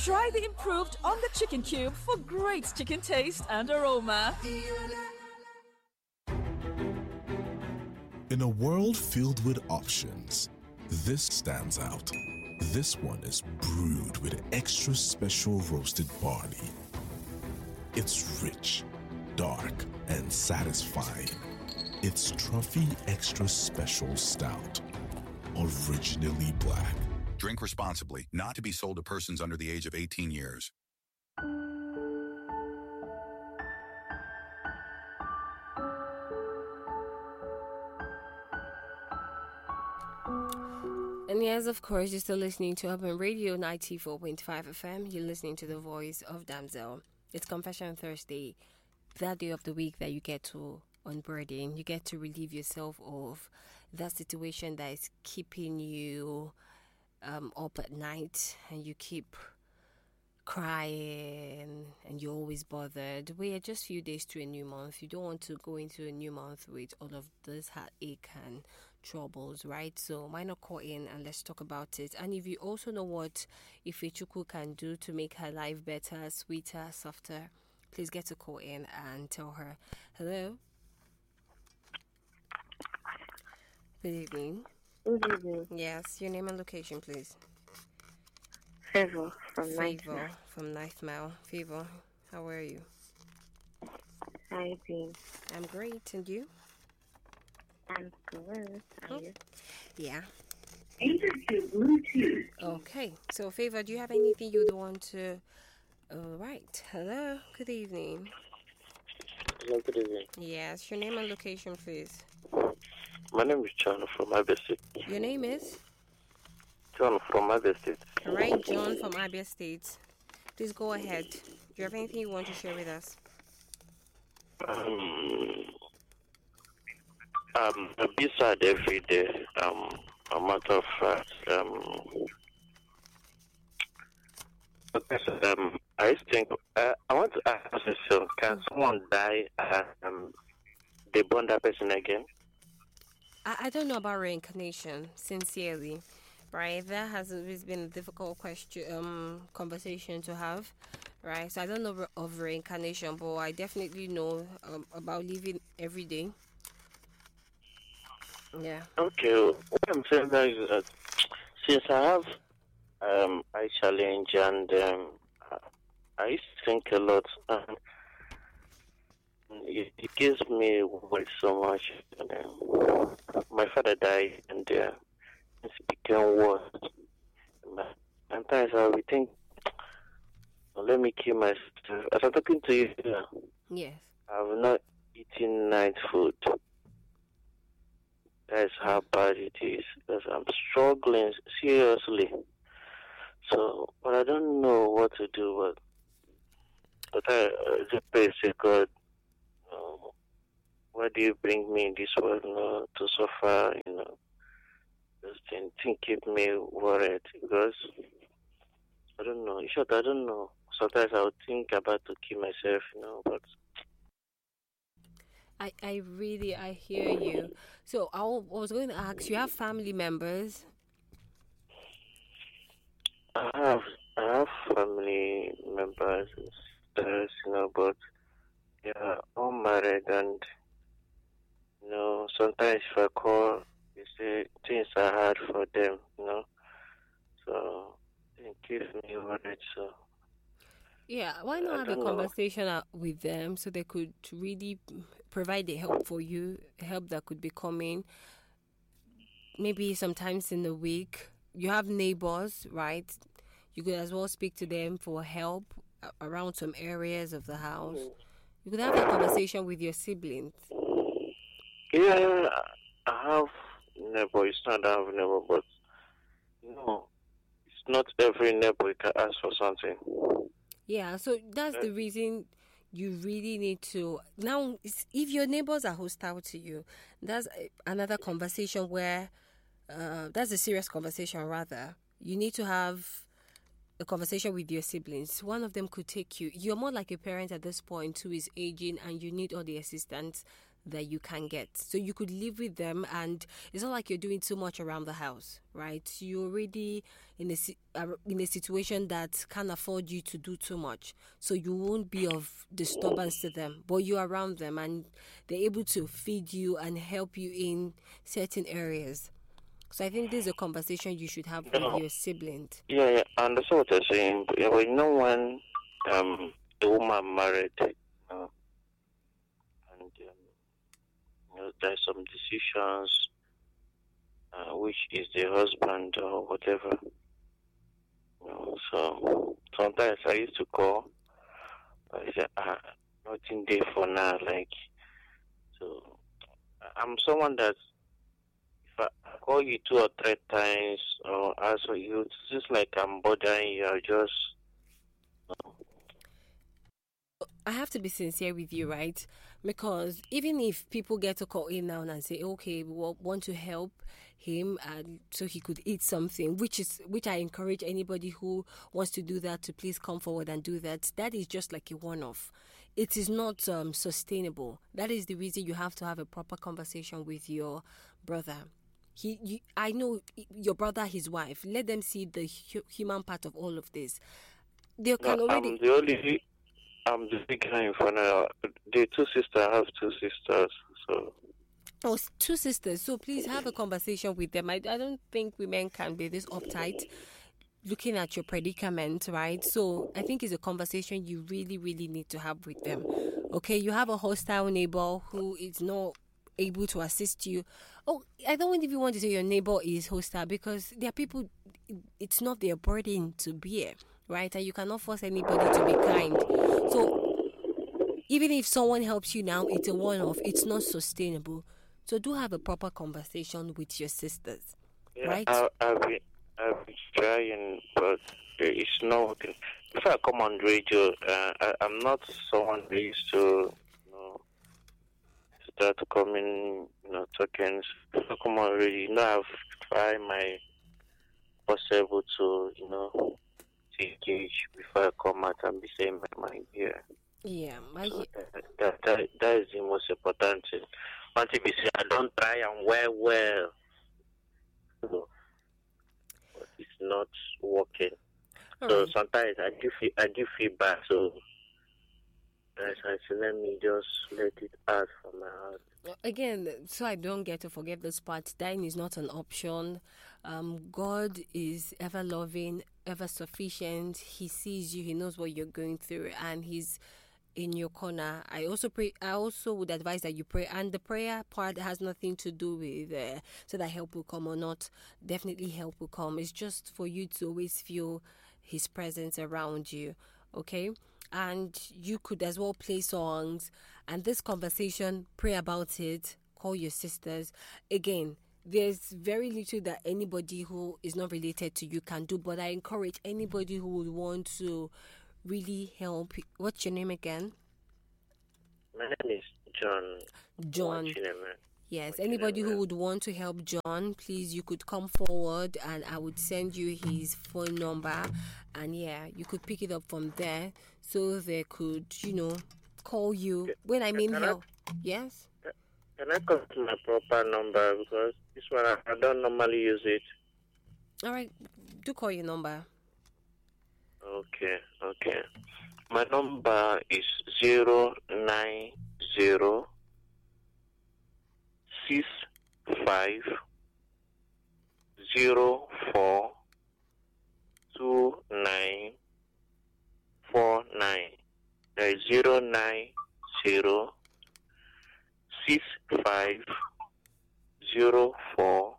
Try the improved on the chicken cube for great chicken taste and aroma. In a world filled with options, this stands out. This one is brewed with extra special roasted barley. It's rich, dark, and satisfying. It's Trophy Extra Special Stout. Originally black. Drink responsibly, not to be sold to persons under the age of 18 years. And yes, of course, you're still listening to Urban Radio 94.5 FM. You're listening to the voice of Damsel. It's Confession Thursday, that day of the week that you get to unburden. You get to relieve yourself of that situation that is keeping you up at night, and you keep crying and you're always bothered. We are just a few days to a new month. You don't want to go into a new month with all of this heartache and troubles, right? So why not call in and let's talk about it. And if you also know what Ifechukwu can do to make her life better, sweeter, softer, please get to call in and tell her. Hello. Good evening. Good evening. Yes, your name and location, please. Favor from Ninth Favor from Ninth Mile. Favor, how are you? How are you doing? I'm great, and you? I'm good. How are you? Yeah. Enter to Bluetooth. Okay, so Favor, do you have anything you'd want to... All right. Hello, good evening. Hello, good evening. Yes, your name and location, please. My name is John from Abia State. Your name is? John from Abia State. All right, John from Abia State. Please go ahead. Do you have anything you want to share with us? I'm a bit sad every day. A matter of fact, I think I want to ask a question. Can someone die and they burn that person again? I don't know about reincarnation, sincerely. Right, that has always been a difficult conversation to have, right? So I don't know of reincarnation, but I definitely know about living every day. Yeah. Okay, what I'm saying now is that since I have eye challenge and I used to think a lot, and it gives me worry so much. And, my father died, and speaking words. Sometimes I will think, let me kill myself. As I'm talking to you, yes, I've not eaten night food. That's how bad it is. Because I'm struggling seriously. So, but I don't know what to do. But I just pray, say, God, why do you bring me in this world, to suffer, This thing keep me worried because I don't know. In short, I don't know. Sometimes I would think about to kill myself, but I hear you. So I was going to ask, you have family members? I have family members and sisters, but they are all married, and sometimes if I call, they say things are hard for them, so it keeps me worried. So yeah, why not have a conversation with them so they could really provide the help for you, help that could be coming. Maybe sometimes in the week. You have neighbors, right? You could as well speak to them for help around some areas of the house. You could have that conversation with your siblings. Yeah, I have neighbor. It's not that I have a neighbor, but it's not every neighbor you can ask for something. Yeah, so that's the reason you really need to. Now, if your neighbors are hostile to you, that's another conversation where, that's a serious conversation rather. You need to have a conversation with your siblings. One of them could take you. You're more like a parent at this point who is aging and you need all the assistance that you can get. So you could live with them, and it's not like you're doing too much around the house, right? You're already in a situation that can't afford you to do too much, so you won't be of disturbance to them. But you're around them, and they're able to feed you and help you in certain areas. So I think this is a conversation you should have with your siblings. Yeah, I understand what you're saying. But, but when the woman married, and there's some decisions, which is the husband or whatever. So sometimes I used to call. I said, nothing there for now. Like, so I'm someone that if I call you 2 or 3 times or answer you, it's just like I'm bothering you. I just. I have to be sincere with you, right? Because even if people get to call in now and say, okay, we want to help him and so he could eat something, which I encourage anybody who wants to do that to please come forward and do that. That is just like a one-off. It is not sustainable. That is the reason you have to have a proper conversation with your brother. I know your brother, his wife. Let them see the human part of all of this. They can already. I'm the big guy in front of the 2 sisters. I have 2 sisters, so. Oh, 2 sisters. So please have a conversation with them. I don't think women can be this uptight looking at your predicament, right? So I think it's a conversation you really, really need to have with them. Okay, you have a hostile neighbor who is not able to assist you. Oh, I don't even want to say your neighbor is hostile, because there are people, it's not their burden to bear, right? And you cannot force anybody to be kind. So even if someone helps you now, it's a one-off. It's not sustainable. So do have a proper conversation with your sisters, right? I've been trying, but it's not working. If I come on radio, I'm not someone who used to, start coming, talking. If I come on radio, I've tried my possible to, engage before I come out and be saying my mind here. Yeah, so that is the most important thing. One thing is, I don't try and well, but it's not working. All so right. Sometimes I do feel bad. So I said, let me just let it out from my heart. Again, so I don't get to forget this part. Dying is not an option. God is ever loving, ever sufficient. He sees you. He knows what you're going through, and He's in your corner. I also would advise that you pray, and the prayer part has nothing to do with so that help will come or not. Definitely help will come. It's just for you to always feel His presence around you. Okay. And you could as well play songs, and this conversation, pray about it, call your sisters. Again, there's very little that anybody who is not related to you can do, but I encourage anybody who would want to really help. What's your name again? My name is John. John. Yes, anybody who would want to help John, please, you could come forward and I would send you his phone number, and you could pick it up from there so they could, call you when I mean help. Yes? Can I come to my proper number, because this one I don't normally use it. All right, do call your number. Okay. My number is 090 65 04 29 49. That is 090 65 04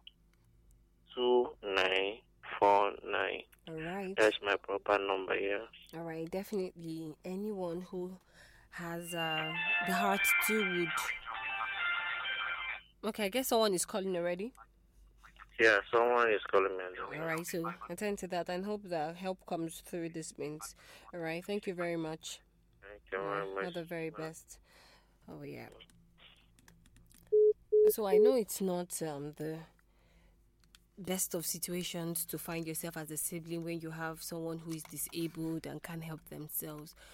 29 49. All right. That's my proper number here. All right, definitely. Anyone who has the heart to would. Okay, I guess someone is calling already. Yeah, someone is calling me. All right, so attend to that and hope that help comes through this means. All right, thank you very much. Thank you very much. All the very best. Oh, yeah. So I know it's not the best of situations to find yourself as a sibling when you have someone who is disabled and can't help themselves.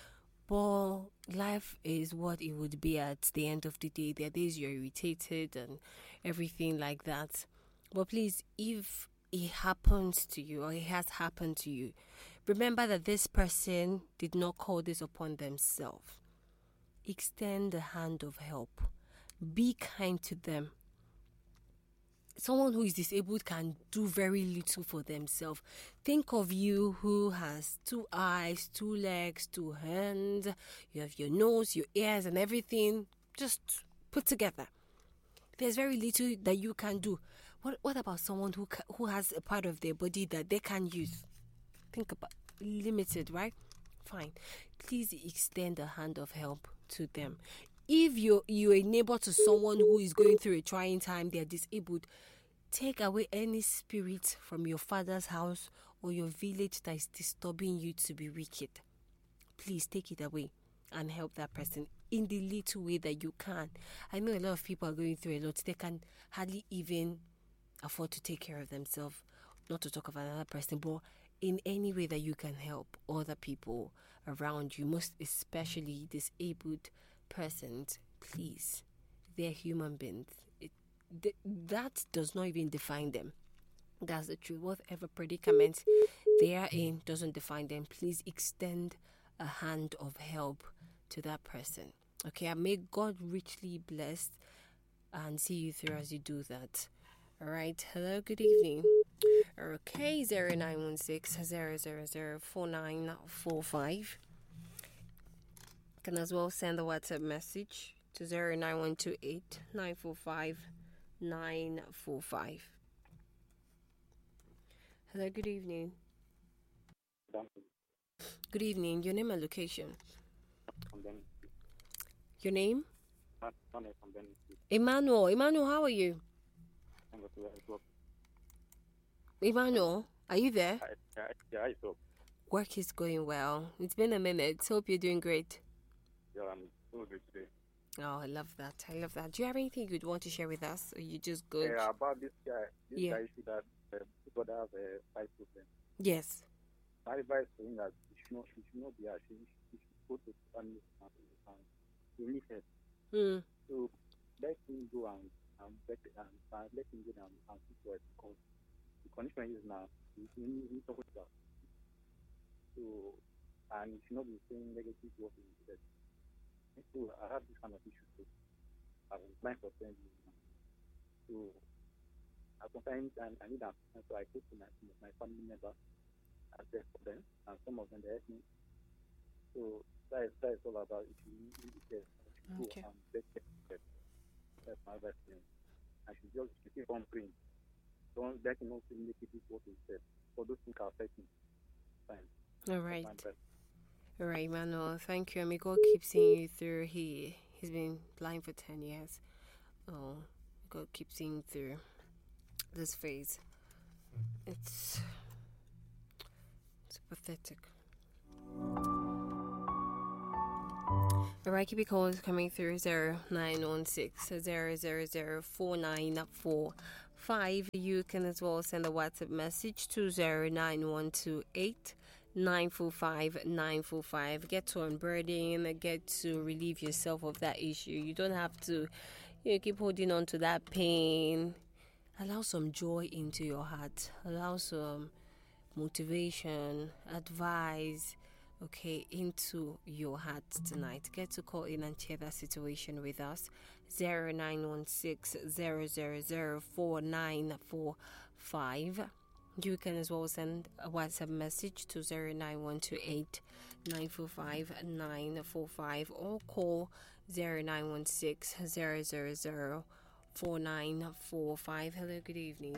But life is what it would be at the end of the day. There are days you're irritated and everything like that. But please, if it happens to you or it has happened to you, remember that this person did not call this upon themselves. Extend a hand of help. Be kind to them. Someone who is disabled can do very little for themselves. Think of you who has 2 eyes, 2 legs, 2 hands. You have your nose, your ears, and everything just put together. There's very little that you can do. What about someone who has a part of their body that they can use? Think about limited, right? Fine. Please extend a hand of help to them. If you're a neighbor to someone who is going through a trying time, they're disabled, take away any spirit from your father's house or your village that is disturbing you to be wicked. Please take it away and help that person in the little way that you can. I know a lot of people are going through a lot. They can hardly even afford to take care of themselves, not to talk of another person, but in any way that you can help other people around you, most especially disabled persons, please. They're human beings. That does not even define them. That's the truth. Whatever predicament they are in doesn't define them. Please extend a hand of help to that person. Okay, and may God richly bless and see you through as you do that. All right. Hello, good evening. Okay, 0916 000 4945. Can as well send a WhatsApp message to 09128 945 945. Hello, good evening. Good evening. Your name and location. Your name? Emmanuel. Emmanuel, how are you? Emmanuel, are you there? Yeah, I saw. Work is going well. It's been a minute. Hope you're doing great. Yeah, I'm so good today. Oh, I love that. I love that. Do you have anything you'd want to share with us? Or you just good? Yeah, about this guy. This Yeah. guy should have people that have a 5 problem. Yes. My advice to him that he should not be ashamed. He should go to family and relieve it. So let him go and let him go and see for it, because the condition is now he's talking about. So, and he should not be saying negative words in his head. So I have this kind of issue too. I've been blind for 10 years now. So sometimes I need an assistance, so I go to my family members and beg for them, and some of them they help me. So that is all about if you need the care, you should go and beg them. That's my advice to him. I should just keep on praying. Don't let him not say negative what he said. For those things are affecting. Fine. All right. All right, Manuel. Thank you. And may God keep seeing you through. He's been blind for 10 years. Oh, God keep seeing you through this phase. It's pathetic. All right, keep your calls coming through 0916 000 4945. You can as well send a WhatsApp message to 09128 945 945. Get to unburden, get to relieve yourself of that issue. You don't have to keep holding on to that pain. Allow some joy into your heart. Allow some motivation, advice, into your heart tonight. Get to call in and share that situation with us. 0916 000 4945. You can as well send a WhatsApp message to 09128 945 945 or call 0916 000 4945. Hello, good evening.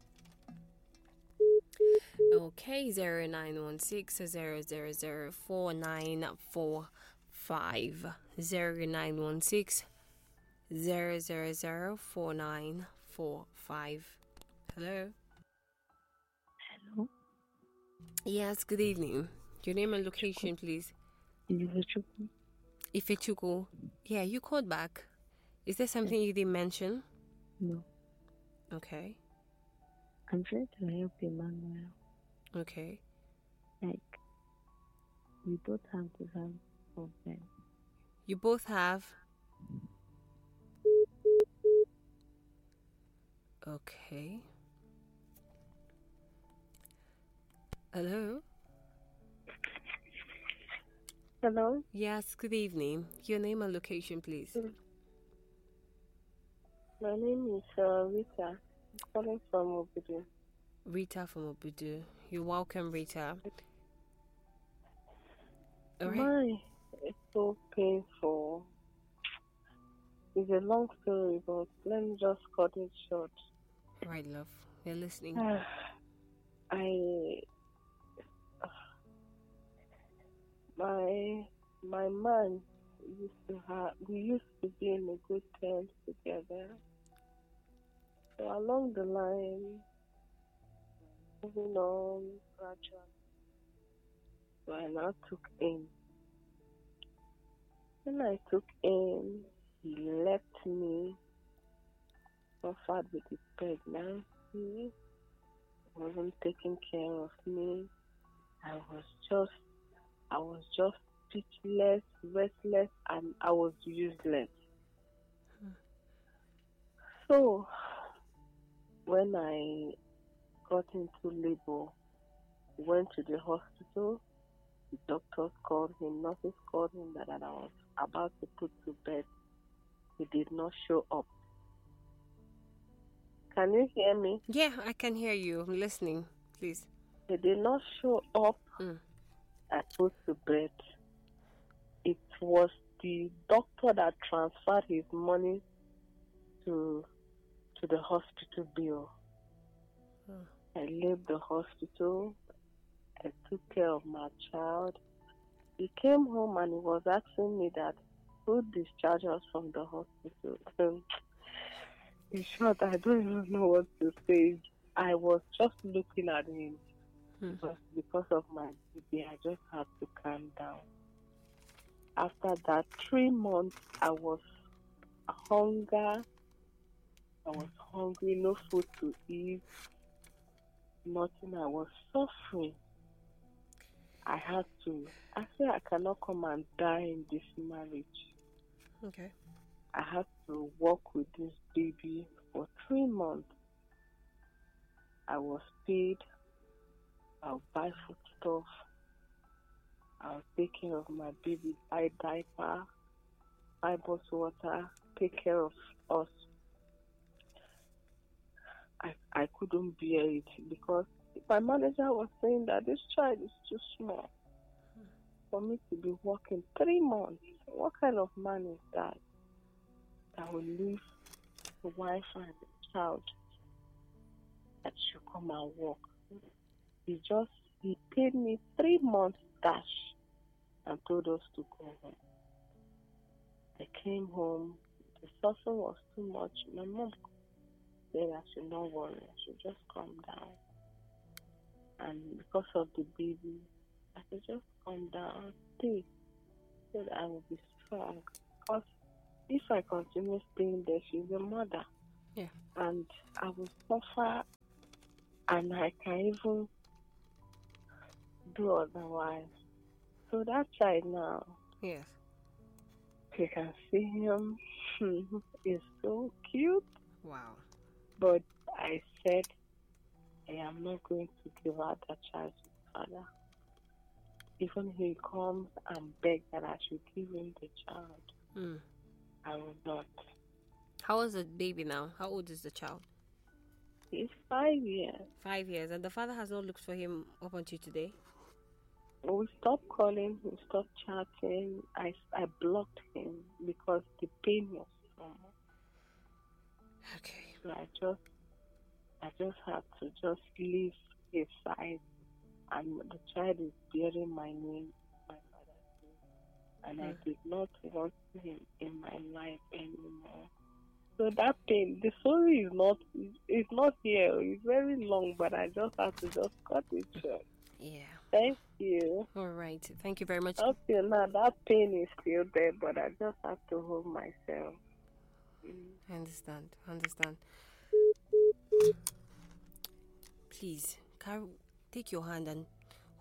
Okay, 0916 000 4945. 0916 000 4945. Hello. Hello. Yes, good evening. Your name and location, please. Ifechukwu. Ifechukwu. Yeah, you called back. Is there something you didn't mention? No. Okay. I'm trying to help Emmanuel. Okay. Like, we both have to have Okay. You both have? Okay. Hello? Hello? Yes, good evening. Your name and location, please. My name is Rita. I'm calling from Obudu. Rita from Obudu. You're welcome, Rita. All right. My, it's so painful. It's a long story, but let me just cut it short. All right, love. We're listening. My man we used to be in a good terms together. So along the line, moving on gradually. So I now took in. When I took in, he left me, suffered with his pregnancy, wasn't taking care of me. I was just speechless, restless, and I was useless. So when I got into labor, went to the hospital, the doctors called him, nurses called him that I was about to put to bed. He did not show up. Can you hear me? Yeah, I can hear you. I'm listening, please. He did not show up. I put to bed. It was the doctor that transferred his money to the hospital bill. I left the hospital. I took care of my child. He came home and he was asking me that who discharged us from the hospital. In short, I don't even know what to say. I was just looking at him. But because of my baby, I just had to calm down. After that 3 months, I was hungry, no food to eat, nothing. I was suffering. I said I cannot come and die in this marriage. Okay. I had to work with this baby for 3 months. I was paid. I'll buy food stuff. I'll take care of my baby, buy diaper, buy bottled water, take care of us. I couldn't bear it because my manager was saying that this child is too small for me to be working 3 months. What kind of man is that will leave the wife and the child that should come and work? He paid me 3 months cash and told us to go home. I came home. The suffering was too much. My mom said I should not worry. I should just calm down. And because of the baby, I should just calm down, stay, so that I will be strong. Because if I continue staying there, she's a mother. Yeah. And I will suffer, and I can even do otherwise. So that child now, yes, you can see him. He's so cute. Wow. But I said, I am not going to give out that child to the father. Even if he comes and begs that I should give him the child, I will not. How is the baby now? How old is the child? He's 5 years. 5 years. And the father has not looked for him up until today? We stopped calling, we stopped chatting. I blocked him because the pain was so much. Okay. So I just had to just leave his side, and the child is bearing my name, my father's name, and I did not want him in my life anymore. So that pain, the story is not here. It's very long, but I just have to just cut it short. Yeah. Thank you. All right. Thank you very much. Up till now, that pain is still there, but I just have to hold myself. I understand. Please, take your hand and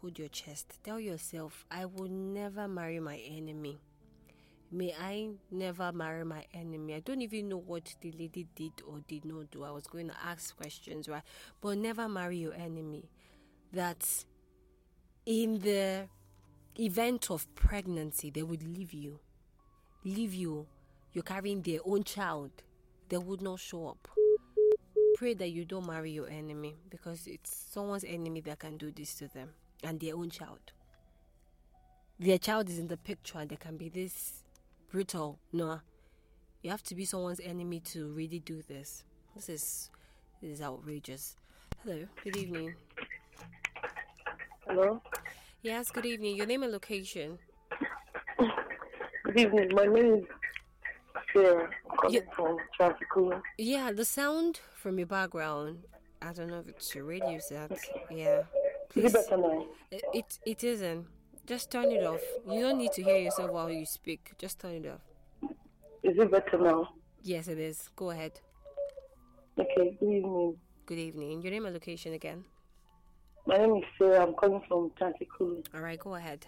hold your chest. Tell yourself, I will never marry my enemy. May I never marry my enemy. I don't even know what the lady did or did not do. I was going to ask questions, right? But never marry your enemy. That in the event of pregnancy, they would leave you. You're carrying their own child. They would not show up. Pray that you don't marry your enemy, because it's someone's enemy that can do this to them, and their own child. Their child is in the picture and they can be this brutal. No, you have to be someone's enemy to really do this. This is outrageous. Hello, good evening. Hello? Yes, good evening. Your name and location? Good evening. My name is Sarah. I'm calling from Chanticleer. Yeah, the sound from your background, I don't know if it's your radio set. Yeah. Please. Is it better now? It isn't. Just turn it off. You don't need to hear yourself while you speak. Just turn it off. Is it better now? Yes, it is. Go ahead. Okay, good evening. Good evening. Your name and location again? My name is Sarah. I'm calling from Chanticleer. All right, go ahead.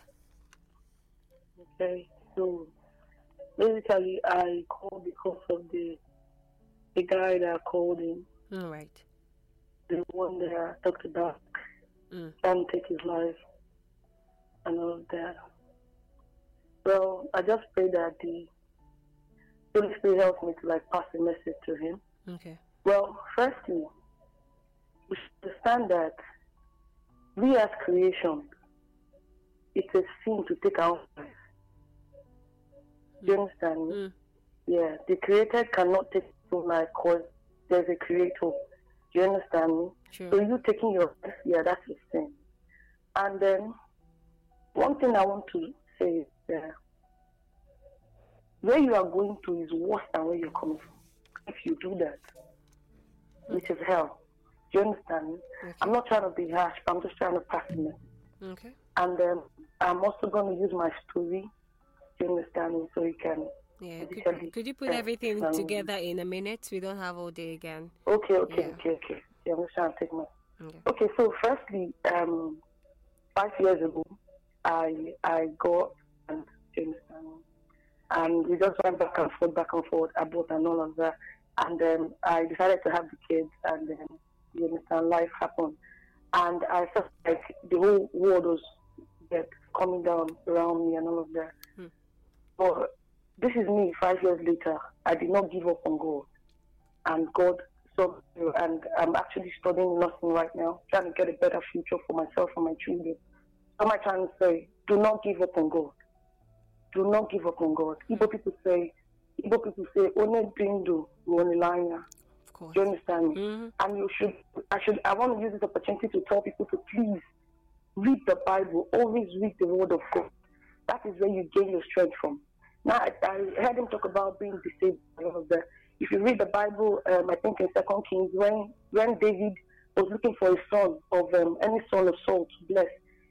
Okay, so basically I called because of the guy that I called in. All right. The one that I talked about trying to take his life and all of that. Well, I just pray that the Holy Spirit helps me to pass a message to him. Okay. Well, firstly, we should understand that we as creation, it's a sin to take our own life. Do you understand me? Yeah, the creator cannot take his own life because there's a creator. Do you understand me? Sure. So you taking your life, yeah, that's a sin. And then, one thing I want to say is that where you are going to is worse than where you're coming from. If you do that, which is hell. Do you understand me? Okay. I'm not trying to be harsh, but I'm just trying to pass a message. Okay. And I'm also going to use my story. Do you understand me? So you can. Yeah. Could you put everything together in a minute? We don't have all day again. Okay. Yeah. Yeah, I'm just trying to take my. Okay. So firstly, 5 years ago, I got, and do you understand me? And we just went back and forth, abort and all of that. And then I decided to have the kids, and then, you understand, life happened. And I felt like the whole world was coming down around me and all of that. But this is me 5 years later. I did not give up on God. And God saw me, and I'm actually studying nursing right now, trying to get a better future for myself and my children. So am I trying to say, do not give up on God. Do not give up on God. Igbo people say, "One bindu, one liar." Of course. Do you understand me? Mm-hmm. And I want to use this opportunity to tell people to please read the Bible. Always read the Word of God. That is where you gain your strength from. Now, I heard him talk about being disabled and all of that. If you read the Bible, I think in 2 Kings, when David was looking for a son of any son of Saul to bless,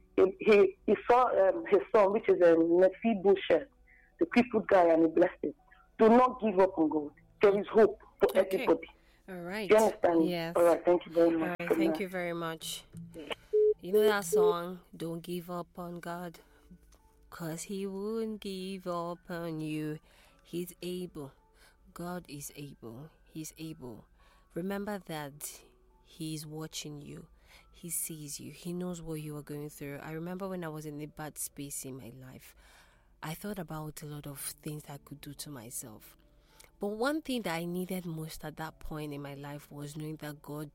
he saw his son, which is Mephibosheth, the crippled guy, and he blessed him. Do not give up on God. There is hope for everybody. All right. Do you understand? Yes. All right. Thank you very much. All right. Thank you very much. You know that song, "Don't Give Up on God, 'cause He won't give up on you. He's able. God is able. He's able." Remember that He's watching you. He sees you. He knows what you are going through. I remember when I was in a bad space in my life, I thought about a lot of things I could do to myself. But one thing that I needed most at that point in my life was knowing that God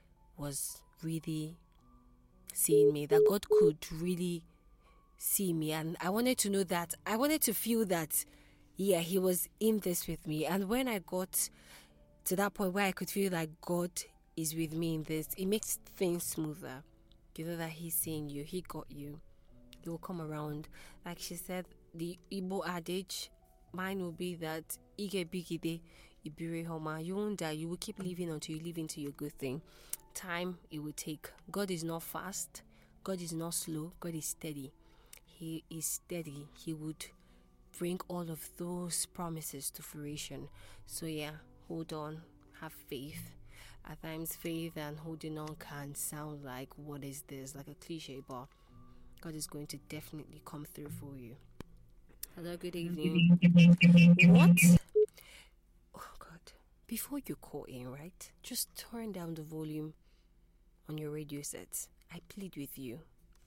was really seeing me, that God could really see me. And I wanted to know that, I wanted to feel that, yeah, He was in this with me. And when I got to that point where I could feel like God is with me in this, it makes things smoother. You know that He's seeing you, He got you. He will come around. Like she said, the Igbo adage, mine will be that Ige bigide ibire homa. You won't die, you will keep living until you live into your good thing. Time it will take. God is not fast, God is not slow, God is steady. He is steady. He would bring all of those promises to fruition. So yeah, hold on, have faith. At times faith and holding on can sound like, what is this, like a cliche, but God is going to definitely come through for you. Hello, good evening. What? Oh, God. Before you call in, right? Just turn down the volume on your radio sets. I plead with you.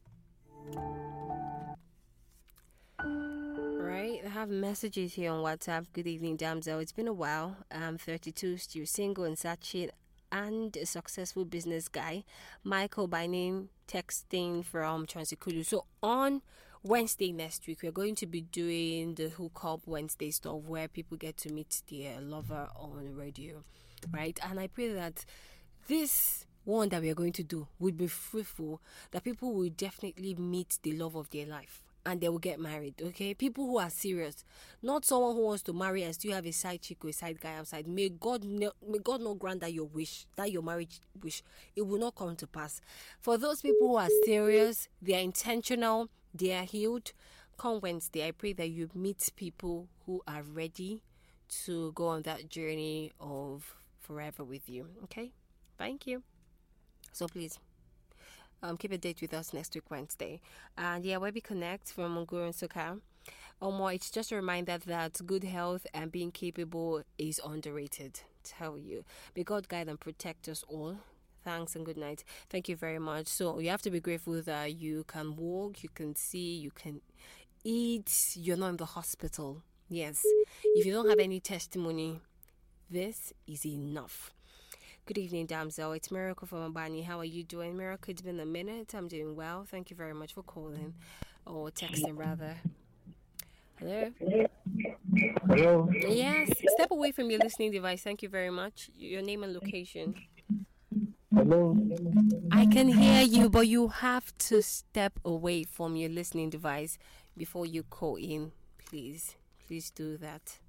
Right, I have messages here on WhatsApp. Good evening, Damsel. It's been a while. I'm 32, still single and searching, and a successful business guy. Michael by name, texting from Transikulu. So on Wednesday next week, we're going to be doing the Hookup Wednesday stuff where people get to meet their lover on the radio, right? And I pray that this one that we are going to do would be fruitful, that people will definitely meet the love of their life and they will get married, okay? People who are serious, not someone who wants to marry and still have a side chick or a side guy outside. May God not grant that your wish, that your marriage wish, it will not come to pass. For those people who are serious, they are intentional, they are healed, come Wednesday, I pray that you meet people who are ready to go on that journey of forever with you, okay? Thank you. So please, keep a date with us next week, Wednesday. And yeah, where we connect from Munguru and Soka. It's just a reminder that good health and being capable is underrated. Tell you. May God guide and protect us all. Thanks and good night. Thank you very much. So you have to be grateful that you can walk, you can see, you can eat. You're not in the hospital. Yes. If you don't have any testimony, this is enough. Good evening, Damsel. It's Miracle from Abani. How are you doing? Miracle, it's been a minute. I'm doing well. Thank you very much for calling. Or texting, rather. Hello? Hello? Yes. Step away from your listening device. Thank you very much. Your name and location. Hello? I can hear you, but you have to step away from your listening device before you call in. Please. Please do that.